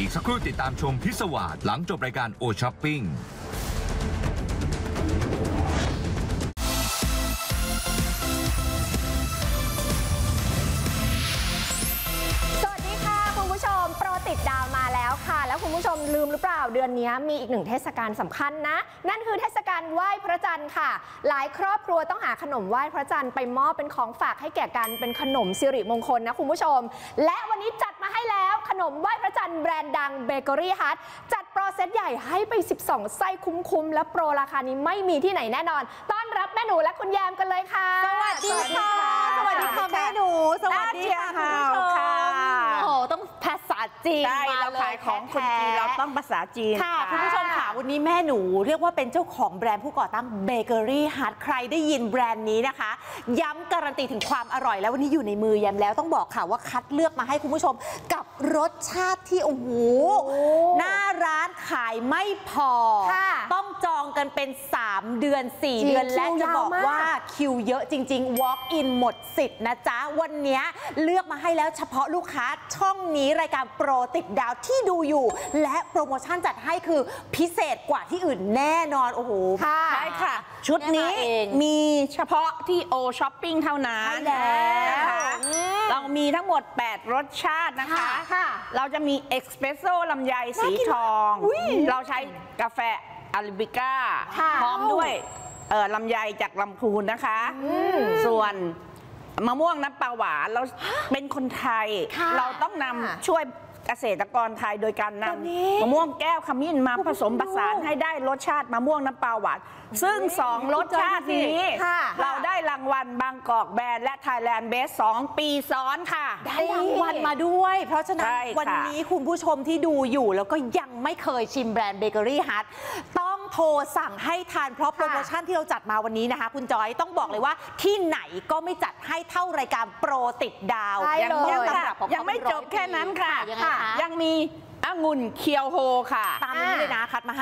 อีกสักครู่ติดตามชมพิศวาสหลังจบรายการโอช้อปปิ้งโปรติดดาวมาแล้วค่ะแล้วคุณผู้ชมลืมหรือเปล่าเดือนนี้มีอีกหนึ่งเทศกาลสำคัญนะนั่นคือเทศกาลไหว้พระจันทร์ค่ะหลายครอบครัวต้องหาขนมไหว้พระจันทร์ไปมอบเป็นของฝากให้แก่กันเป็นขนมสิริมงคลนะคุณผู้ชมและวันนี้จัดมาให้แล้วขนมไหว้พระจันทร์แบรนด์ดังเบเกอรี่ฮัทจัดโปรเซตใหญ่ให้ไป12ไส้คุ้มๆและโปรราคานี้ไม่มีที่ไหนแน่นอนต้อนรับแม่หนูและคุณแยมกันเลยค่ะสวัสดีค่ะสวัสดีค่ะแม่หนูสวัสดีค่ะโอ้โหต้องภาษาจีนมาเราขายของคนจีนเราต้องภาษาจีนค่ะคุณผู้ชมค่ะวันนี้แม่หนูเรียกว่าเป็นเจ้าของแบรนด์ผู้ก่อตั้งเบเกอรี่ฮัทใครได้ยินแบรนด์นี้นะคะย้ำการันตีถึงความอร่อยแล้ววันนี้อยู่ในมือแยมแล้วต้องบอกค่ะว่าคัดเลือกมาให้คุณผู้ชมกับรสชาติที่โอ้โหหน้าร้านขายไม่พอต้องจองกันเป็น3เดือน4เดือนและจะบอกว่าคิวเยอะจริงๆ walk in หมดสิทธิ์นะจ๊ะวันนี้เลือกมาให้แล้วเฉพาะลูกค้าช่องนี้รายการโปรติดดาวที่ดูอยู่และโปรโมชั่นจัดให้คือพิเศษกว่าที่อื่นแน่นอนโอ้โหใช่ค่ะชุดนี้มีเฉพาะที่โอช้อปปิ้งเท่านั้นนะคะเรามีทั้งหมด8รสชาตินะคะเราจะมีเอ็กซ์เพรสโซ่ลำไยสีทองเราใช้กาแฟอาราบิก้าพร้อมด้วยลำไยจากลำพูนนะคะส่วนมะม่วงน้ำปลาหวานเราเป็นคนไทยเราต้องนำช่วยเกษตรกรไทยโดยการนำมะม่วงแก้วขมิ้นมาผสมผสานให้ได้รสชาติมะม่วงน้ำปลาหวานซึ่ง2รสชาตินี้เราได้รางวัลบางกอกแบรนด์และ Thailand Best 2 ปีซ้อนค่ะได้รางวัลมาด้วยเพราะฉะนั้นวันนี้คุณผู้ชมที่ดูอยู่แล้วก็ยังไม่เคยชิมแบรนด์เบเกอรี่ฮัทต้องโทรสั่งให้ทานเพราะโปรโมชั่นที่เราจัดมาวันนี้นะคะคุณจอยต้องบอกเลยว่าที่ไหนก็ไม่จัดให้เท่ารายการโปรติดดาวยังไม่จบแค่นั้นค่ะยังมีองุ่นเคียวโฮค่ะตามนี้เลยนะคัดมา